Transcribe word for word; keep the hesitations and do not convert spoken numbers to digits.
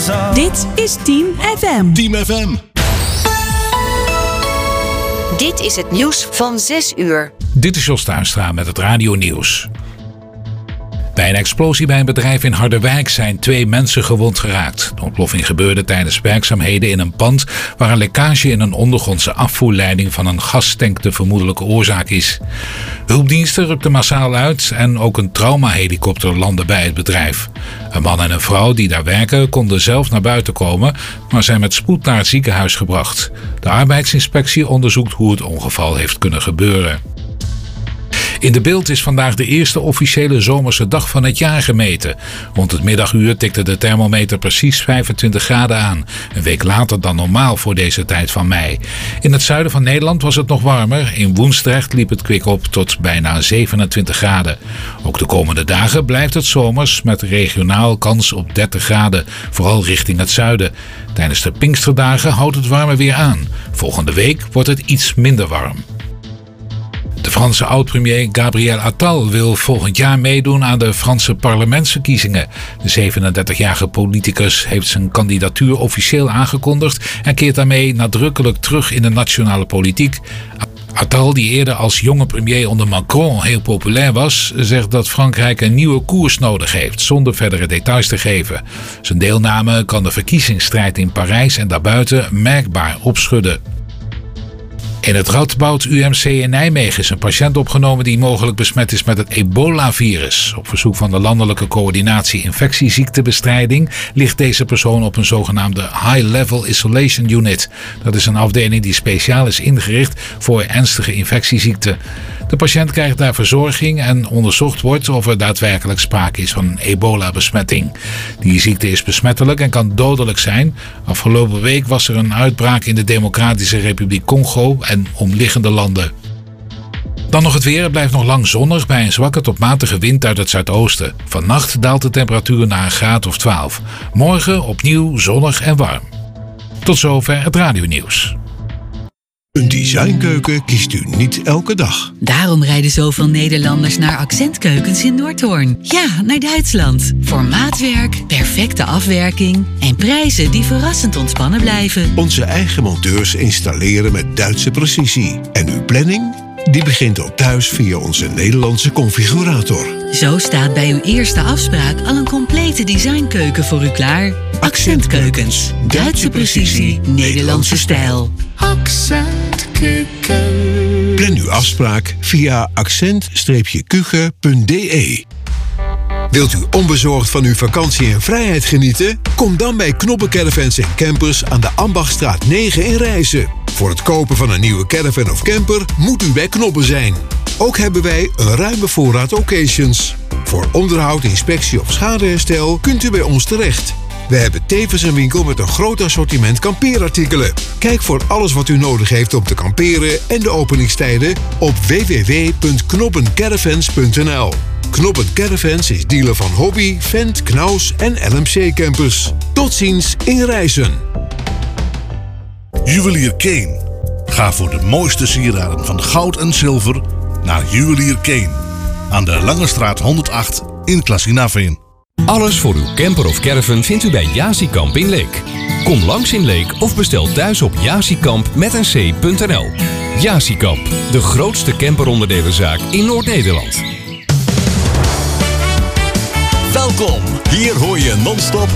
song. Dit is Team F M. Team F M. Dit is het nieuws van zes uur. Dit is Jos Tuinstra met het Radio Nieuws. Bij een explosie bij een bedrijf in Harderwijk zijn twee mensen gewond geraakt. De ontploffing gebeurde tijdens werkzaamheden in een pand waar een lekkage in een ondergrondse afvoerleiding van een gastank de vermoedelijke oorzaak is. Hulpdiensten rukten massaal uit en ook een traumahelikopter landde bij het bedrijf. Een man en een vrouw die daar werken konden zelf naar buiten komen, maar zijn met spoed naar het ziekenhuis gebracht. De arbeidsinspectie onderzoekt hoe het ongeval heeft kunnen gebeuren. In de Bilt is vandaag de eerste officiële zomerse dag van het jaar gemeten. Rond het middaguur tikte de thermometer precies vijfentwintig graden aan. Een week later dan normaal voor deze tijd van mei. In het zuiden van Nederland was het nog warmer. In Woensdrecht liep het kwik op tot bijna zevenentwintig graden. Ook de komende dagen blijft het zomers met regionaal kans op dertig graden. Vooral richting het zuiden. Tijdens de Pinksterdagen houdt het warme weer aan. Volgende week wordt het iets minder warm. De Franse oud-premier Gabriel Attal wil volgend jaar meedoen aan de Franse parlementsverkiezingen. De zevenendertigjarige politicus heeft zijn kandidatuur officieel aangekondigd en keert daarmee nadrukkelijk terug in de nationale politiek. Attal, die eerder als jonge premier onder Macron heel populair was, zegt dat Frankrijk een nieuwe koers nodig heeft, zonder verdere details te geven. Zijn deelname kan de verkiezingsstrijd in Parijs en daarbuiten merkbaar opschudden. In het Radboud U M C in Nijmegen is een patiënt opgenomen die mogelijk besmet is met het ebola-virus. Op verzoek van de Landelijke Coördinatie Infectieziektebestrijding ligt deze persoon op een zogenaamde High-Level Isolation Unit. Dat is een afdeling die speciaal is ingericht voor ernstige infectieziekten. De patiënt krijgt daar verzorging en onderzocht wordt of er daadwerkelijk sprake is van een ebola-besmetting. Die ziekte is besmettelijk en kan dodelijk zijn. Afgelopen week was er een uitbraak in de Democratische Republiek Congo en omliggende landen. Dan nog het weer. Het blijft nog lang zonnig bij een zwakke tot matige wind uit het zuidoosten. Vannacht daalt de temperatuur naar een graad of twaalf. Morgen opnieuw zonnig en warm. Tot zover het radionieuws. Een designkeuken kiest u niet elke dag. Daarom rijden zoveel Nederlanders naar Accentkeukens in Noordhoorn. Ja, naar Duitsland. Voor maatwerk, perfecte afwerking en prijzen die verrassend ontspannen blijven. Onze eigen monteurs installeren met Duitse precisie. En uw planning? Die begint ook thuis via onze Nederlandse configurator. Zo staat bij uw eerste afspraak al een complete designkeuken voor u klaar. Accentkeukens. Duitse precisie, Nederlandse stijl. Accentkeuken. Plan uw afspraak via accent kuchen punt d e. Wilt u onbezorgd van uw vakantie en vrijheid genieten? Kom dan bij Knoppen Caravans en Campers aan de Ambachtstraat negen in Rijssen. Voor het kopen van een nieuwe caravan of camper moet u bij Knoppen zijn. Ook hebben wij een ruime voorraad occasions. Voor onderhoud, inspectie of schadeherstel kunt u bij ons terecht. We hebben tevens een winkel met een groot assortiment kampeerartikelen. Kijk voor alles wat u nodig heeft om te kamperen en de openingstijden op w w w punt knoppencaravans punt n l. Knoppen Caravans is dealer van Hobby, Fendt, Knaus en L M C campers. Tot ziens in Rijssen. Juwelier Kane. Ga voor de mooiste sieraden van goud en zilver naar Juwelier Kane. Aan de Langestraat honderdacht in Klassinaveen. Alles voor uw camper of caravan vindt u bij Jasikamp in Leek. Kom langs in Leek of bestel thuis op jasikamp met een c punt n l. Jasikamp, de grootste camperonderdelenzaak in Noord-Nederland. Welkom, hier hoor je non-stop